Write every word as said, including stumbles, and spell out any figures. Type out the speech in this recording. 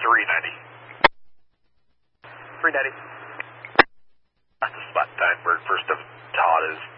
three ninety. three ninety. That's the spot time. Bird first of Todd is